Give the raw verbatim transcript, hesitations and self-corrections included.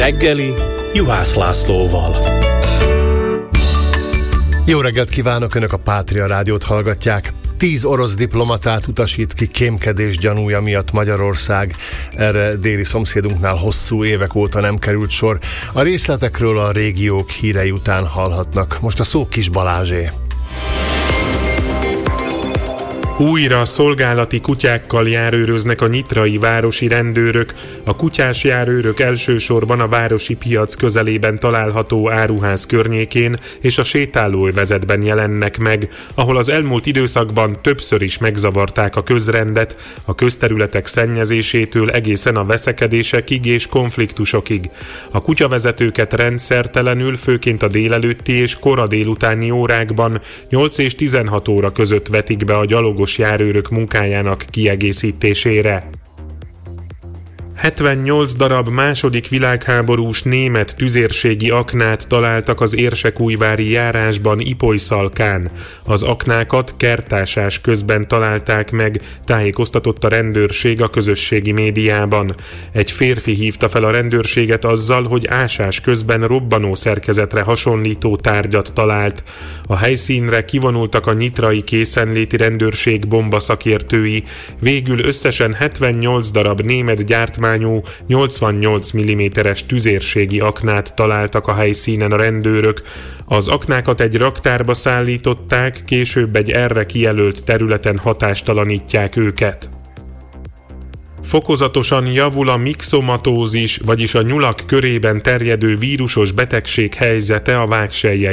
reggeli Juhász Lászlóval. Jó reggelt kívánok, Önök a Pátria Rádiót hallgatják. Tíz orosz diplomatát utasít ki kémkedés gyanúja miatt Magyarország. Erre déli szomszédunknál hosszú évek óta nem került sor. A részletekről a régiók hírei után hallhatnak. Most a szó Kis Balázsé. Újra szolgálati kutyákkal járőröznek a nyitrai városi rendőrök. A kutyás járőrök elsősorban a városi piac közelében található áruház környékén és a sétálóövezetben jelennek meg, ahol az elmúlt időszakban többször is megzavarták a közrendet, a közterületek szennyezésétől egészen a veszekedésekig és konfliktusokig. A kutyavezetőket rendszertelenül, főként a délelőtti és kora délutáni órákban nyolc és tizenhat óra között vetik be a gyalogos járőrök munkájának kiegészítésére. hetvennyolc darab második világháborús német tüzérségi aknát találtak az érsekújvári járásban Ipolyszalkán. Az aknákat kertásás közben találták meg, tájékoztatott a rendőrség a közösségi médiában. Egy férfi hívta fel a rendőrséget azzal, hogy ásás közben robbanó szerkezetre hasonlító tárgyat talált. A helyszínre kivonultak a nyitrai készenléti rendőrség bombaszakértői, végül összesen hetvennyolc darab német gyártmány nyolcvannyolc milliméteres tüzérségi aknát találtak a helyszínen a rendőrök. Az aknákat egy raktárba szállították, később egy erre kijelölt területen hatástalanítják őket. Fokozatosan javul a mixomatózis, vagyis a nyulak körében terjedő vírusos betegség helyzete a vágselyek